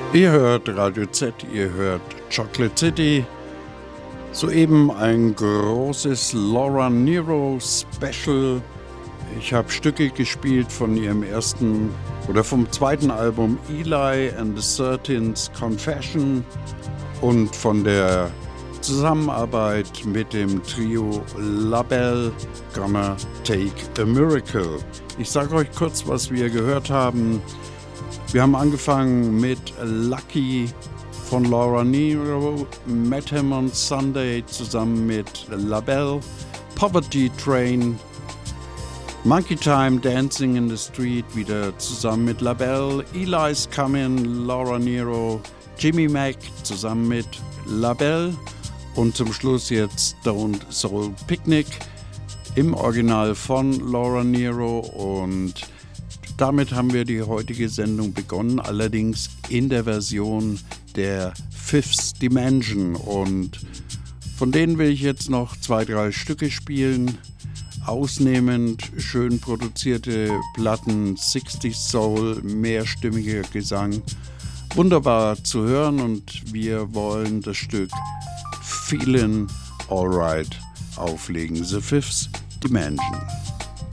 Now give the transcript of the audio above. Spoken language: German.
Ihr hört Radio Z, ihr hört Chocolate City. Soeben ein großes Laura Nyro Special. Ich habe Stücke gespielt von ihrem ersten oder vom zweiten Album Eli and the 13th Confession und von der Zusammenarbeit mit dem Trio Labelle, Gonna Take a Miracle. Ich sage euch kurz, was wir gehört haben. Wir haben angefangen mit Lucky von Laura Nyro, Met Him on Sunday zusammen mit Labelle, Poverty Train, Monkey Time, Dancing in the Street, wieder zusammen mit Labelle, Eli's Coming, Laura Nyro, Jimmy Mac zusammen mit Labelle und zum Schluss jetzt Don't Soul Picnic im Original von Laura Nyro. Und damit haben wir die heutige Sendung begonnen, allerdings in der Version der Fifth Dimension. Und von denen will ich jetzt noch 2-3 Stücke spielen. Ausnehmend schön produzierte Platten, 60s Soul, mehrstimmiger Gesang. Wunderbar zu hören und wir wollen das Stück Feelin' Alright auflegen. The Fifth Dimension.